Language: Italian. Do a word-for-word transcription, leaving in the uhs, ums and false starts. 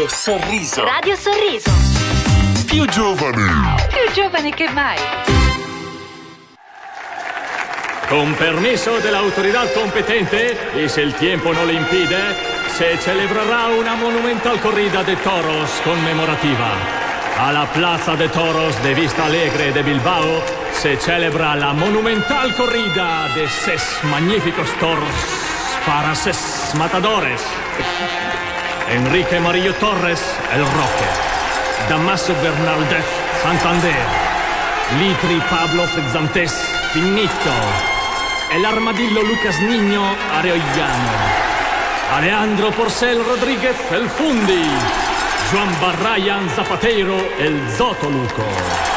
Radio Sorriso. Radio Sorriso. Più giovane. Più giovane che mai. Con permiso de la autoridad competente, y si el tiempo no lo impide, se celebrará una monumental corrida de toros conmemorativa. A la Plaza de Toros de Vista Alegre de Bilbao se celebra la monumental corrida de ses magníficos toros para ses matadores. Enrique Marillo Torres, El Roque. Damaso Bernaldez, Santander. Litri Pablo Frizzantes, Finito. El Armadillo Lucas Niño, Arellano. Alejandro Porcel Rodríguez, El Fundi. Juan Barrayan Zapatero, El Zotoluco.